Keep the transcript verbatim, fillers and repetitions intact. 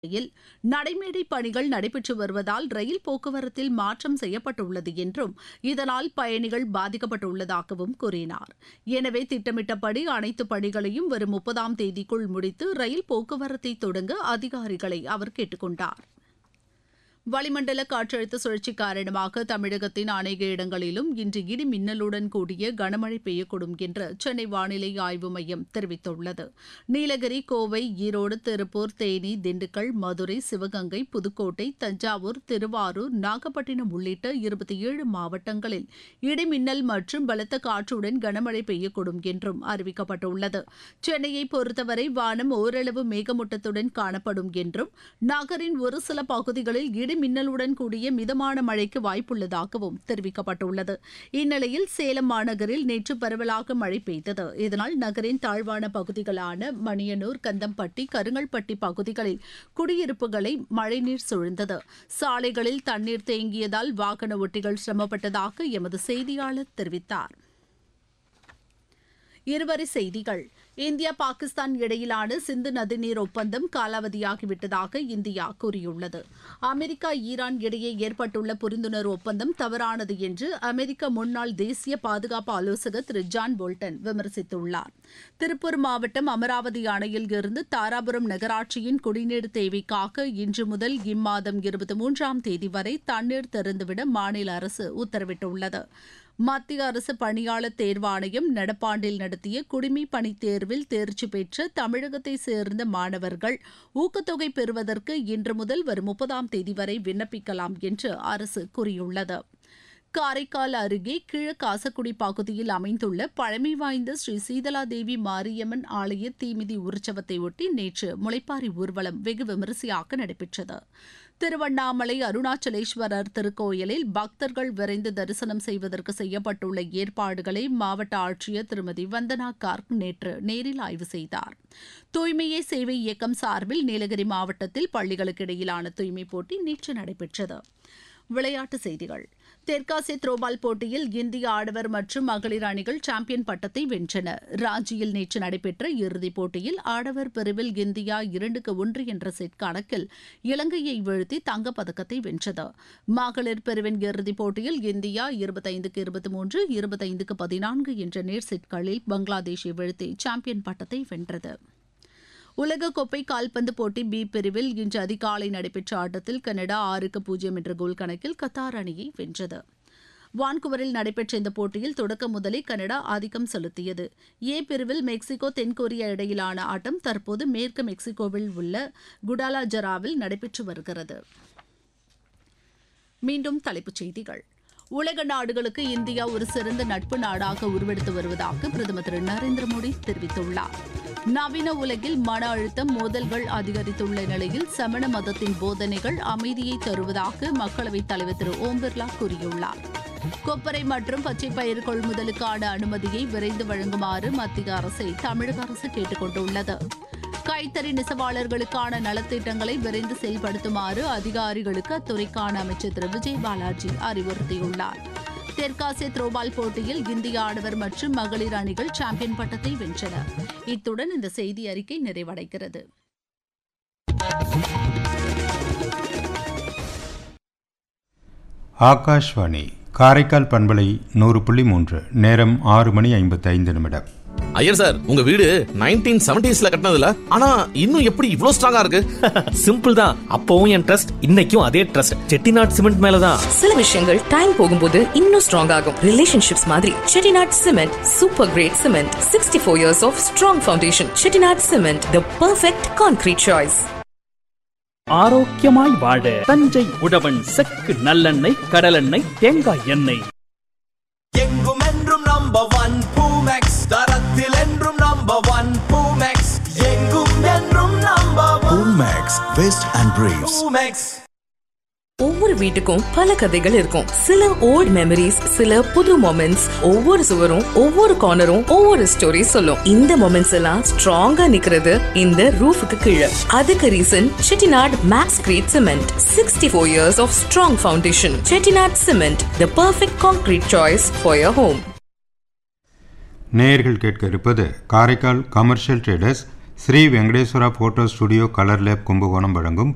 யில் நடைமேடை பணிகள் நடைபெற்று வருவதால் ரயில் போக்குவரத்தில் மாற்றம் செய்யப்பட்டுள்ளது என்றும் இதனால் பயணிகள் பாதிக்கப்பட்டுள்ளதாகவும் கூறினார். எனவே திட்டமிட்டபடி அனைத்து பணிகளையும் வரும் முப்பதாம் தேதிக்குள் முடித்து ரயில் போக்குவரத்தை தொடங்க அதிகாரிகளை அவர் கேட்டுக் கொண்டார். வளிமண்டல காற்றழுத்த சுழற்சி காரணமாக தமிழகத்தின் அநேக இடங்களிலும் இன்று இடி மின்னலுடன் கூடிய கனமழை பெய்யக்கூடும் என்று சென்னை வானிலை ஆய்வு மையம் தெரிவித்துள்ளது. நீலகிரி, கோவை, ஈரோடு, திருப்பூர், தேனி, திண்டுக்கல், மதுரை, சிவகங்கை, புதுக்கோட்டை, தஞ்சாவூர், திருவாரூர், நாகப்பட்டினம் உள்ளிட்ட இருபத்தி ஏழு மாவட்டங்களில் இடி மின்னல் மற்றும் பலத்த காற்றுடன் கனமழை பெய்யக்கூடும் என்றும் அறிவிக்கப்பட்டுள்ளது. சென்னையை பொறுத்தவரை வானம் ஓரளவு மேகமூட்டத்துடன் காணப்படும் என்றும் நகரின் ஒரு சில பகுதிகளில் இடி மின்னலுடன் கூடிய மிதமான மழைக்கு வாய்ப்புள்ளதாகவும் தெரிவிக்கப்பட்டுள்ளது. இந்நிலையில் சேலம் மாநகரில் நேற்று பரவலாக மழை பெய்தது. இதனால் நகரின் தாழ்வான பகுதிகளான மணியனூர், கந்தம்பட்டி, கருங்கல்பட்டி பகுதிகளில் குடியிருப்புகளை மழைநீர் சூழ்ந்தது. சாலைகளில் தண்ணீர் தேங்கியதால் வாகன ஓட்டிகள் சிரமப்பட்டதாக எமது செய்தியாளர் தெரிவித்தார். இருவரி செய்திகள். இந்தியா பாகிஸ்தான் இடையிலான சிந்து நதிநீர் ஒப்பந்தம் காலாவதியாகிவிட்டதாக இந்தியா கூறியுள்ளது. அமெரிக்கா, ஈரான் இடையே ஏற்பட்டுள்ள புரிந்துணர்வு ஒப்பந்தம் தவறானது என்று அமெரிக்க முன்னாள் தேசிய பாதுகாப்பு ஆலோசகர் திரு ஜான் போல்டன் விமர்சித்துள்ளார். திருப்பூர் மாவட்டம் அமராவதி அணையில் இருந்து தாராபுரம் நகராட்சியின் குடிநீர் தேவைக்காக இன்று முதல் இம்மாதம் இருபத்தி மூன்றாம் தேதி வரை தண்ணீர் திறந்துவிட மாநில அரசு உத்தரவிட்டுள்ளது. மத்திய அரசு பணியாளர் தேர்வாணையம் நடப்பாண்டில் நடத்திய குடிமை பணித் தேர்வில் தேர்ச்சி பெற்ற தமிழகத்தை சேர்ந்த மாணவர்கள் ஊக்கத்தொகை பெறுவதற்கு இன்று முதல் வரும் முப்பதாம் தேதி வரை விண்ணப்பிக்கலாம் என்று அரசு கூறியுள்ளது. காரைக்கால் அருகே கிழக்காசக்குடி பகுதியில் அமைந்துள்ள பழமை வாய்ந்த ஸ்ரீ சீதலாதேவி மாரியம்மன் ஆலய தீமிதி உற்சவத்தை ஒட்டி நேற்று முளைப்பாரி ஊர்வலம் வெகு விமரிசையாக நடைபெற்றது. திருவண்ணாமலை அருணாச்சலேஸ்வரர் திருக்கோயிலில் பக்தர்கள் விரைந்து தரிசனம் செய்வதற்கு செய்யப்பட்டுள்ள ஏற்பாடுகளை மாவட்ட ஆட்சியர் திருமதி வந்தனா கார்க் நேற்று நேரில் ஆய்வு செய்தார். தூய்மையே சேவை இயக்கம் சார்பில் நீலகிரி மாவட்டத்தில் பள்ளிகளுக்கு இடையிலான தூய்மை போட்டி நேற்று நடைபெற்றது. விளையாட்டுச் செய்திகள். தெற்காசிய த்ரோபால் போட்டியில் இந்திய ஆடவர் மற்றும் மகளிர் அணிகள் சாம்பியன் பட்டத்தை வென்றன. ராஞ்சியில் நேற்று நடைபெற்ற இறுதிப் போட்டியில் ஆடவர் பிரிவில் இந்தியா இரண்டுக்கு ஒன்று என்ற செட் கணக்கில் இலங்கையை வீழ்த்தி தங்கப்பதக்கத்தை வென்றது. மகளிர் பிரிவின் இறுதிப் போட்டியில் இந்தியா இருபத்தைந்துக்கு இருபத்தி மூன்று இருபத்தைந்துக்கு பதினான்கு என்ற நேர் செட்களில் பங்களாதேஷை வீழ்த்தி சாம்பியன் பட்டத்தை வென்றது. உலகக்கோப்பை கால்பந்து போட்டி பி பிரிவில் இன்று அதிகாலை நடைபெற்ற ஆட்டத்தில் கனடா ஆறுக்கு பூஜ்ஜியம் என்ற கோல் கணக்கில் கத்தார் அணியை வென்றது. வான்குவரில் நடைபெற்ற இந்த போட்டியில் தொடக்க முதலே கனடா ஆதிக்கம் செலுத்தியது. ஏ பிரிவில் மெக்சிகோ, தென்கொரியா இடையிலான ஆட்டம் தற்போது மேற்கு மெக்சிகோவில் உள்ள குடாலாஜராவில் நடைபெற்று வருகிறது. மீண்டும் தலைப்புச் செய்திகள். உலக நாடுகளுக்கு இந்தியா ஒரு சிறந்த நட்பு நாடாக உருவெடுத்து வருவதாக பிரதமர் திரு நரேந்திர மோடி தெரிவித்துள்ளார். நவீன உலகில் மன அழுத்தம், மோதல்கள் அதிகரித்துள்ள நிலையில் சமண மதத்தின் போதனைகள் அமைதியை தருவதாக மக்களவைத் தலைவர் திரு ஓம் பிர்லா கூறியுள்ளார். கொப்பரை மற்றும் பச்சை பயிர் கொள்முதலுக்கான அனுமதியை விரைந்து வழங்குமாறு மத்திய அரசை தமிழக அரசு கேட்டுக் கொண்டுள்ளது. கைத்தறி நெசவாளர்களுக்கான நலத்திட்டங்களை விரைந்து செயல்படுத்துமாறு அதிகாரிகளுக்கு அத்துறைக்கான அமைச்சர் திரு விஜய் பாலாஜி அறிவுறுத்தியுள்ளார். தெற்காசிய த்ரோபால் போட்டியில் இந்திய ஆடவர் மற்றும் மகளிர் அணிகள் சாம்பியன் பட்டத்தை வென்றன. இத்துடன் இந்த செய்தி அறிக்கை நிறைவடைகிறது. ஆகாஷ்வாணி காரைக்கால் பண்பலை நூறு புள்ளி மூன்று. நேரம் ஆறு மணி ஐம்பத்தி ஐந்து நிமிடம். ஐயர் சார், உங்க வீடு நைன்டீன் செவன்டீஸ்ல கட்டினதுல ஆனா இன்னும் எப்படி இவ்ளோ ஸ்ட்ராங்கா இருக்கு? சிம்பிள் தான். அப்பவும் என் ட்ரஸ்ட், இன்னைக்கும் அதே ட்ரஸ்ட். செட்டிநாட் சிமெண்ட் மேலதான். சில விஷயங்கள் டைம் போகும்போது இன்னும் ஸ்ட்ராங் ஆகும். ரிலேஷன்ஷிப்ஸ் மாதிரி Chettinad cement super great cement. Sixty four years of strong foundation. Chettinad cement, the perfect concrete choice. ஆரோக்கியமாய் வாழ தஞ்சை உழவன் செக்கு நல்லெண்ணெய், கடலெண்ணெய், தேங்காய் எண்ணெய். எங்கும் என்றும் நம்பர் ஒன் பூமெக்ஸ், தரத்தில் என்றும் நம்பர் ஒன் பூமெக்ஸ், எங்கும் என்றும் number one Boomex west and briefs. Boomex. ஒவ்வொரு வீட்டுக்கும் பல கதைகள் இருக்கும். சில ஓல்ட் மெமரிஸ், சில புது மொமெண்ட்ஸ். ஒவ்வொரு சுவரும் ஒவ்வொரு கார்னரும் ஒவ்வொரு ஸ்டோரி சொல்லும். இந்த மொமெண்ட்ஸ் எல்லாம் ஸ்ட்ராங்கா நிக்கிறது இந்த ரூஃபுக்கு கீழே. அதுக்கு reason Chettinad maths great cement. Sixty four years of strong foundation. Chettinad cement, the perfect concrete choice for your home. நேயர்கள் கேட்க இருப்பது Karaikal commercial traders Sri Venkateswara photo studio colour lab Kumbakonam வழங்கும்